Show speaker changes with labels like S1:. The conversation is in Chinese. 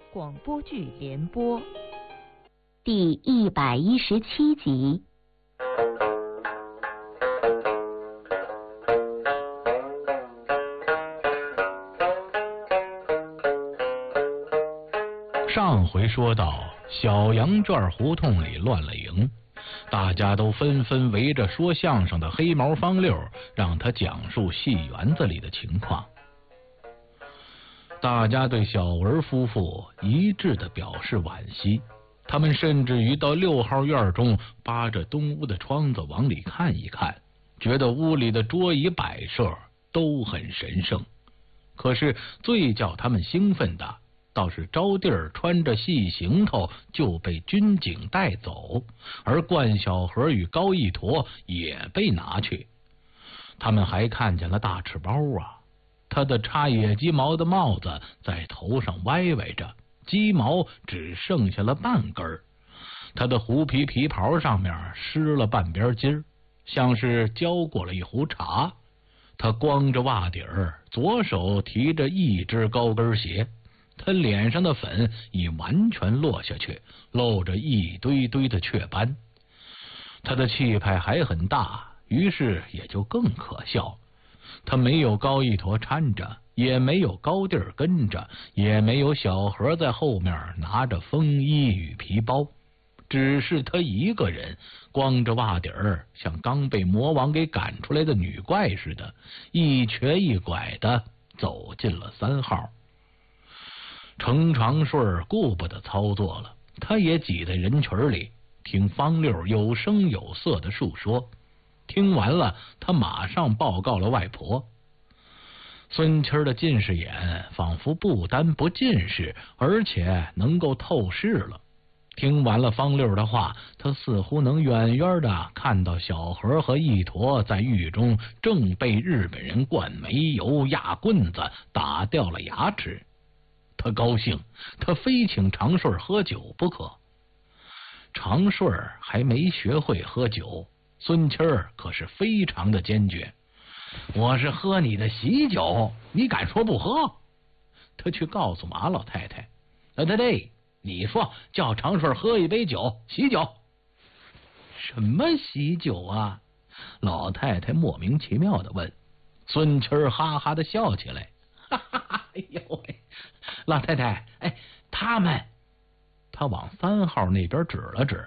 S1: 广播剧联播
S2: 第117集。
S3: 上回说到，小羊圈胡同里乱了营，大家都纷纷围着说相声的黑毛方六，让他讲述戏园子里的情况。大家对小文夫妇一致的表示惋惜，他们甚至于到6号院中扒着东屋的窗子往里看一看，觉得屋里的桌椅摆设都很神圣。可是最叫他们兴奋的，倒是招娣儿穿着戏行头就被军警带走，而冠小河与高一坨也被拿去。他们还看见了大赤包啊，他的插野鸡毛的帽子在头上歪歪着，鸡毛只剩下了半根儿，他的狐皮皮袍上面湿了半边筋，像是浇过了一壶茶。他光着袜底儿，左手提着一只高跟鞋，他脸上的粉已完全落下去，露着一堆堆的雀斑。他的气派还很大，于是也就更可笑。他没有高一坨搀着，也没有高地儿跟着，也没有小何在后面拿着风衣与皮包，只是他一个人，光着袜底儿，像刚被魔王给赶出来的女怪似的，一瘸一拐的走进了3号。程长顺顾不得操作了，他也挤在人群里，听方六有声有色的述说。听完了，他马上报告了外婆。孙七的近视眼仿佛不单不近视，而且能够透视了。听完了方六的话，他似乎能远远的看到小何和一坨在狱中正被日本人灌煤油、压棍子，打掉了牙齿。他高兴，他非请长顺喝酒不可。长顺还没学会喝酒，孙七可是非常的坚决。我是喝你的喜酒，你敢说不喝？他去告诉马老太太，对，你说叫长顺喝一杯酒，喜酒。什么喜酒啊？老太太莫名其妙的问。孙七哈哈的笑起来，哈哈，哎呦喂，老太太，他们，他往3号那边指了指，